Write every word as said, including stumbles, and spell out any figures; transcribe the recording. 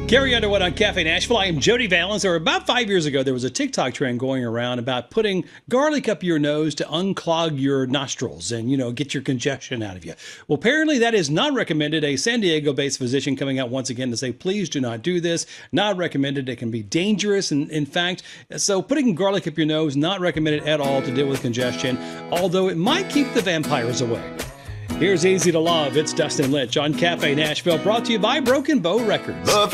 Carrie Underwood on Cafe Nashville. I am Jody Valens. Or about five years ago, there was a TikTok trend going around about putting garlic up your nose to unclog your nostrils and, you know, get your congestion out of you. Well, apparently that is not recommended. A San Diego-based physician coming out once again to say, please do not do this. Not recommended. It can be dangerous. And in fact, so putting garlic up your nose, not recommended at all to deal with congestion, although it might keep the vampires away. Here's Easy to Love. It's Dustin Lynch on Cafe Nashville, brought to you by Broken Bow Records.